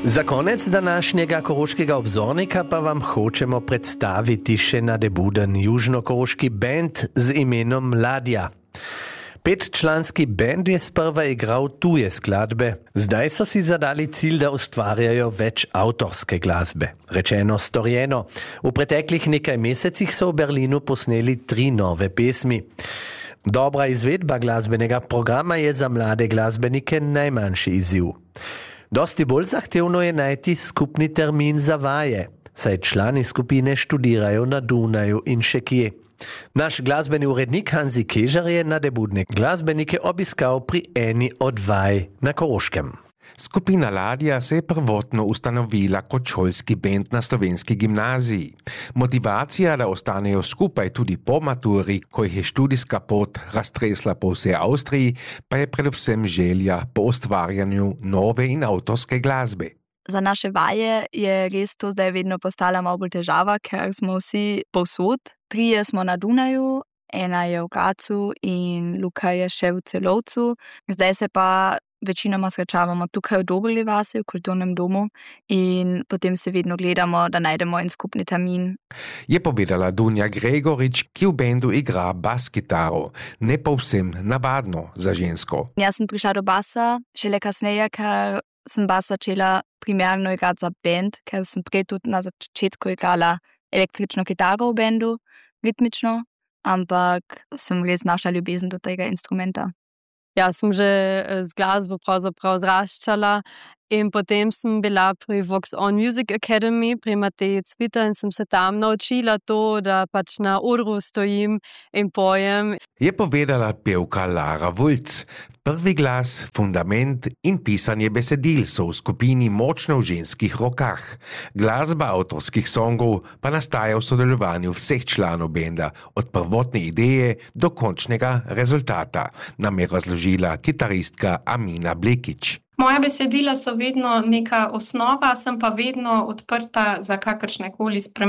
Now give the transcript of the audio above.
Za konec današnjega koroškega obzornika pa vam hočemo predstaviti še nadebuden južnokoroški band z imenom Ladja. 5-članski band je sprva igral tuje skladbe, zdaj so si zadali cilj, da ustvarjajo več avtorske glasbe. Rečeno, storjeno. V preteklih nekaj mesecih so v Berlinu posneli 3 nove pesmi. Dobra izvedba glasbenega programa je za mlade glasbenike najmanjši izziv. Dosti bolj zahtevno je najti skupni termin za vaje, saj člani skupine študirajo na Dunaju in še kje. Naš glasbeni urednik Hanzi Kežar je nadebudne glasbenike obiskal pri eni od vaj na Koroškem. Skupina Ladja se je prvotno ustanovila kot šolski band na slovenski gimnaziji. Motivacija, da ostanejo skupaj tudi po maturi, ko jih je študijska pot raztresla po vsej Avstriji, pa je predvsem želja po ustvarjanju nove in avtorske glasbe. Za naše vaje je res to zdaj vedno postala malo bolj težava, ker smo vsi povsod. 3 smo na Dunaju, 1 je v Gracu in Luka je še v Celovcu. Zdaj se pa večinoma srečavamo tukaj v Dobrovi vasi, v kulturnem domu in potem se vedno gledamo, da najdemo en skupni termin. Je povedala Dunja Gregorič, ki v bendu igra bas-kitaro, ne povsem navadno za žensko. Jaz sem prišla do basa šele kasneje, ker sem bas začela primerno igrati za band, ker sem prej tudi na začetku igrala električno kitaro v bendu, ritmično, ampak sem res našla ljubezen do tega instrumenta. Ja, sem že z glasbo pravzaprav zraščala in potem sem bila pri Vox On Music Academy pri Mateji Cvita in sem se tam naučila to, da pač na odru stojim in pojem. Je povedala pevka Lara Vulc. Prvi glas, fundament in pisanje besedil so v skupini močno v ženskih rokah. Glasba avtorskih songov pa nastaja v sodelovanju vseh članov benda, od prvotne ideje do končnega rezultata, nam je razložila kitaristka Amina Blekič. Moja besedila so vedno neka osnova, sem pa vedno odprta za kakršnekoli spremembe.